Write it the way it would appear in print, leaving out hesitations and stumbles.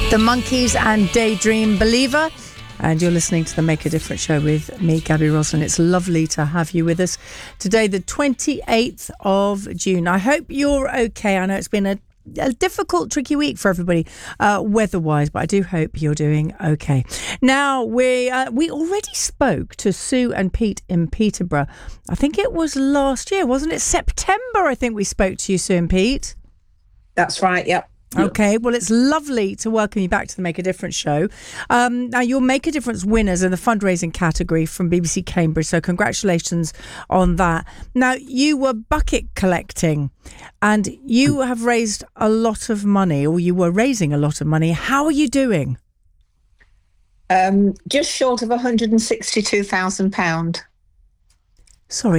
The Monkees and Daydream Believer. And you're listening to the Make a Difference show with me, Gabby Roslin. It's lovely to have you with us today, the 28th of June. I hope you're okay. I know it's been a difficult, tricky week for everybody, weather-wise, but I do hope you're doing okay. Now, we already spoke to Sue and Pete in Peterborough. I think it was last year, wasn't it? September, I think we spoke to you, Sue and Pete. That's right, yep. Okay, well, it's lovely to welcome you back to the Make a Difference show. Now, you're Make a Difference winners in the fundraising category from BBC Cambridge, so congratulations on that. Now, you were bucket collecting and you have raised a lot of money, or you were raising a lot of money. How are you doing? Just short of £162,000. Sorry.